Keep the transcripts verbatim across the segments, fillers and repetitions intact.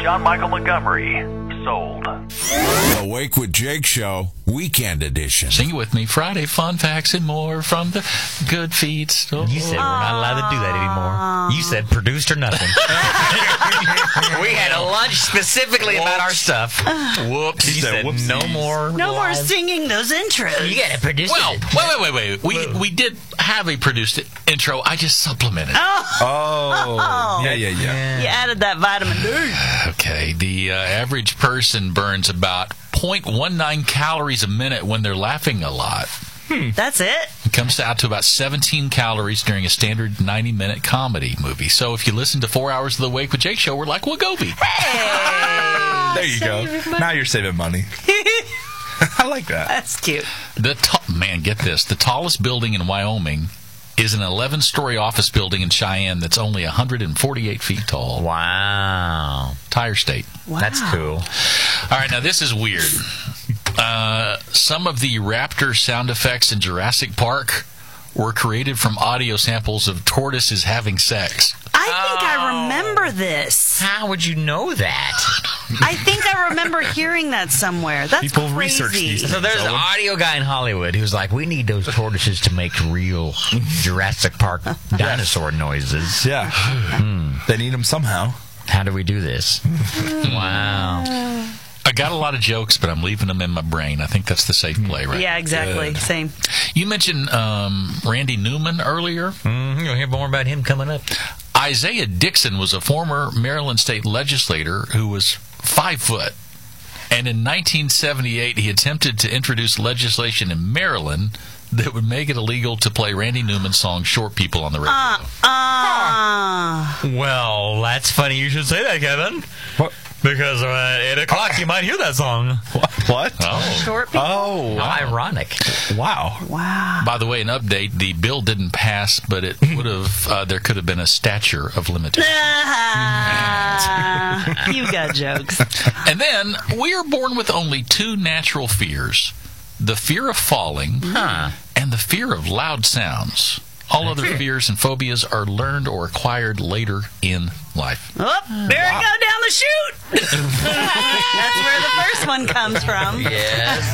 John Michael Montgomery. Sold. The Wake with Jake Show, Weekend Edition. Sing it with me. Friday fun facts and more from the good feed store. You said we're not allowed to do that anymore. You said produced or nothing. We had a lunch specifically about our stuff. Whoops. You said whoopsies. no more. No more live. singing those intros. You got to produce Well, it. wait, wait, wait, wait. We we did have a produced intro. I just supplemented. Oh. Yeah, yeah, yeah. You added that vitamin D. Okay, the uh, average person burns about zero point one nine calories a minute when they're laughing a lot. That's it? It comes out to about seventeen calories during a standard ninety-minute comedy movie. So if you listen to four hours of the Wake with Jake show, we're like Wagobi. There you go. Now you're saving money. I like that. That's cute. The ta- Man, get this. The tallest building in Wyoming is an eleven-story office building in Cheyenne that's only one hundred forty-eight feet tall. Wow. Tire State. Wow. That's cool. All right, now this is weird. Uh, some of the raptor sound effects in Jurassic Park were created from audio samples of tortoises having sex. I think I remember this. How would you know that? I think I remember hearing that somewhere. That's People crazy. research these So there's an audio guy in Hollywood who's like, we need those tortoises to make real Jurassic Park dinosaur noises. Yeah. They need them somehow. How do we do this? Wow. I got a lot of jokes, but I'm leaving them in my brain. I think that's the safe play, right? Yeah, exactly. Good. Same. You mentioned um, Randy Newman earlier. Mm-hmm. You'll hear more about him coming up. Isaiah Dixon was a former Maryland state legislator who was five foot. And in nineteen seventy-eight, he attempted to introduce legislation in Maryland that would make it illegal to play Randy Newman's song Short People on the radio. Uh, uh. Well, that's funny you should say that, Kevin. What? Because at eight o'clock you might hear that song. What? Oh. Short people. Oh, How ironic. wow. Wow. By the way, an update, the bill didn't pass, but it would have, uh, there could have been a stature of limitation. Ah, you got jokes. And then, we are born with only two natural fears. The fear of falling Huh. and the fear of loud sounds. All other fears and phobias are learned or acquired later in life. Oh, there I go down the chute. That's where the first one comes from. Yes.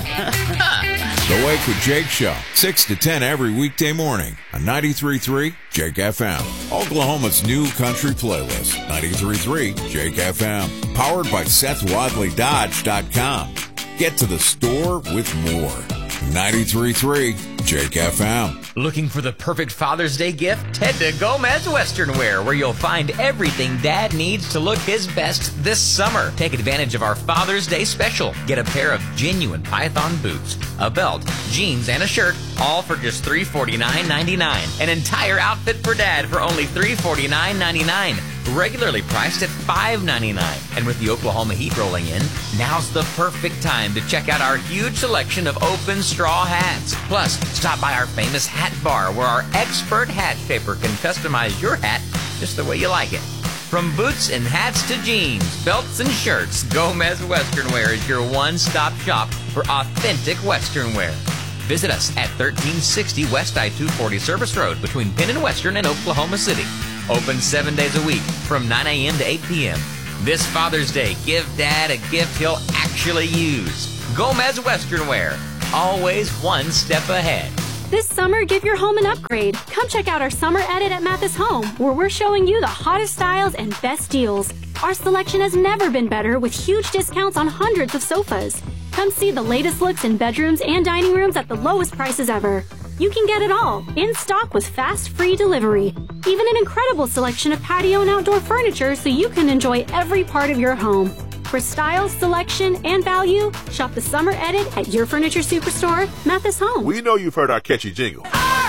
The Wake with Jake Show, six to ten every weekday morning on ninety-three point three Jake F M. Oklahoma's new country playlist, ninety-three point three Jake F M. Powered by Seth Wadley Dodge dot com. Get to the store with more. ninety-three point three Jake F M. Looking for the perfect Father's Day gift? Head to Gomez Western Wear, where you'll find everything Dad needs to look his best this summer. Take advantage of our Father's Day special. Get a pair of genuine Python boots, a belt, jeans, and a shirt, all for just three hundred forty-nine ninety-nine. An entire outfit for Dad for only three hundred forty-nine ninety-nine. Regularly priced at five ninety-nine. And with the Oklahoma heat rolling in, now's the perfect time to check out our huge selection of open straw hats. Plus, stop by our famous hat bar where our expert hat shaper can customize your hat just the way you like it. From boots and hats to jeans, belts and shirts, Gomez Western Wear is your one-stop shop for authentic Western wear. Visit us at thirteen sixty West I two forty Service Road between Penn and Western in Oklahoma City. Open seven days a week from nine a.m. to eight p.m. This Father's Day, give Dad a gift he'll actually use. Gomez Western Wear, always one step ahead. This summer, give your home an upgrade. Come check out our summer edit at Mathis Home, where we're showing you the hottest styles and best deals. Our selection has never been better, with huge discounts on hundreds of sofas. Come see the latest looks in bedrooms and dining rooms at the lowest prices ever. You can get it all, in stock with fast, free delivery. Even an incredible selection of patio and outdoor furniture so you can enjoy every part of your home. For style, selection, and value, shop the summer edit at your furniture superstore, Mathis Home. We know you've heard our catchy jingle.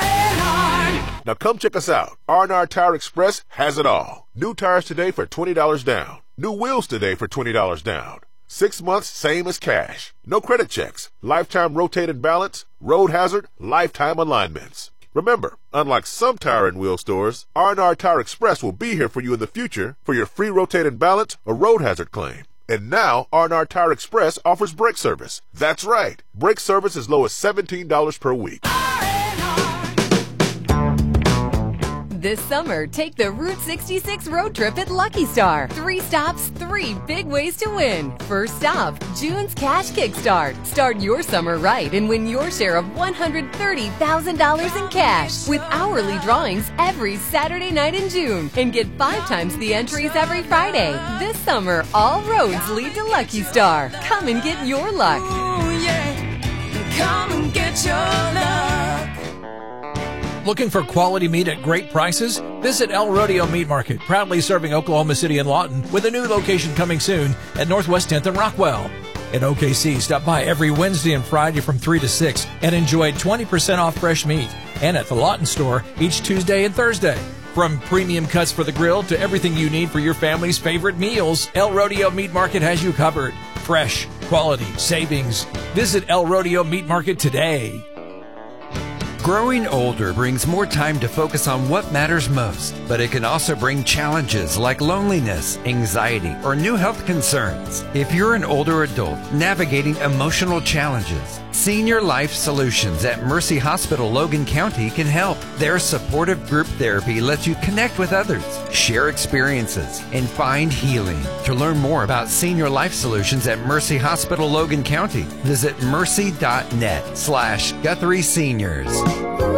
Now come check us out. R and R Tire Express has it all. New tires today for twenty dollars down. New wheels today for twenty dollars down. Six months, same as cash. No credit checks. Lifetime rotated balance, road hazard, lifetime alignments. Remember, unlike some tire and wheel stores, R and R Tire Express will be here for you in the future for your free rotated balance or road hazard claim. And now, R and R Tire Express offers brake service. That's right. Brake service as low as seventeen dollars per week. This summer, take the Route sixty-six road trip at Lucky Star. Three stops, three big ways to win. First stop, June's Cash Kickstart. Start your summer right and win your share of one hundred thirty thousand dollars in cash with hourly drawings every Saturday night in June. And get five times the entries every Friday. This summer, all roads lead to Lucky Star. Come and get your luck. Ooh, yeah. Come and get your luck. Looking for quality meat at great prices? Visit El Rodeo Meat Market, proudly serving Oklahoma City and Lawton, with a new location coming soon at Northwest tenth and Rockwell. At O K C, stop by every Wednesday and Friday from three to six and enjoy twenty percent off fresh meat. And at the Lawton store each Tuesday and Thursday. From premium cuts for the grill to everything you need for your family's favorite meals, El Rodeo Meat Market has you covered. Fresh, quality, savings. Visit El Rodeo Meat Market today. Growing older brings more time to focus on what matters most, but it can also bring challenges like loneliness, anxiety, or new health concerns. If you're an older adult navigating emotional challenges, Senior Life Solutions at Mercy Hospital Logan County can help. Their supportive group therapy lets you connect with others, share experiences, and find healing. To learn more about Senior Life Solutions at Mercy Hospital Logan County, visit mercy.net slash Guthrie Seniors.